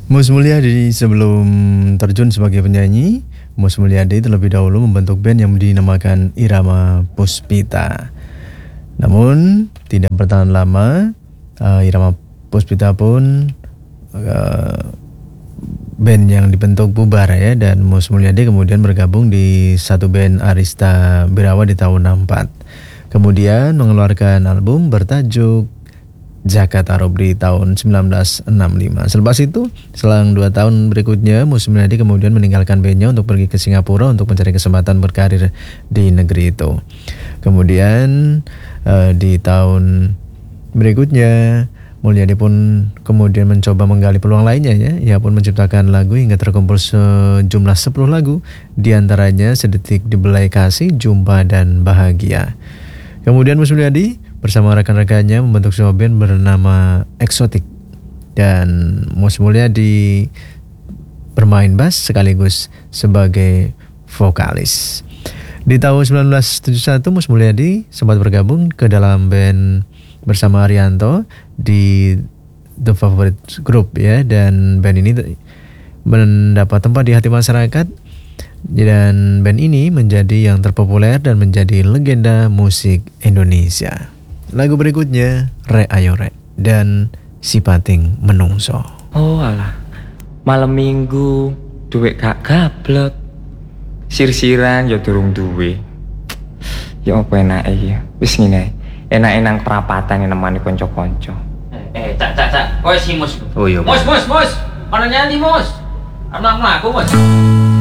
Mus Mulyadi sebelum terjun sebagai penyanyi, Mus Mulyadi terlebih dahulu membentuk band yang dinamakan Irama Puspita. Namun tidak bertahan lama, Irama Puspita pun band yang dibentuk bubar ya, dan Mus Mulyadi kemudian bergabung di satu band Arista Birawa di tahun 64. Kemudian mengeluarkan album bertajuk Jakarta Rob di tahun 1965. Selepas itu, selang 2 tahun berikutnya, Mus Mulyadi kemudian meninggalkan bandnya untuk pergi ke Singapura untuk mencari kesempatan berkarir di negeri itu. Kemudian di tahun berikutnya, Mulyadi pun kemudian mencoba menggali peluang lainnya ya. Ia pun menciptakan lagu hingga terkumpul sejumlah 10 lagu, diantaranya Sedetik Dibelai Kasih, Jumpa, dan Bahagia. Kemudian Mus Mulyadi bersama rekan-rekannya membentuk sebuah band bernama Exotic, dan Mus Mulyadi bermain bass sekaligus sebagai vokalis. Di tahun 1971 Mus Mulyadi sempat bergabung ke dalam band bersama Arianto di The Favorite Group ya, dan band ini mendapat tempat di hati masyarakat, dan band ini menjadi yang terpopuler dan menjadi legenda musik Indonesia. Lagu berikutnya Rek Ayo Rek dan Si Pating Menungso. Oh alah, malam minggu duit gak gablek, sir-siran ya durung duwe. Ya apa enake ya, wis ngene, enak-enak nang perapatan nemani konco-konco. Cak, kowe si Mus. Oh iya. Mus. Ana nyanyi Mus. Ana mlaku Mus.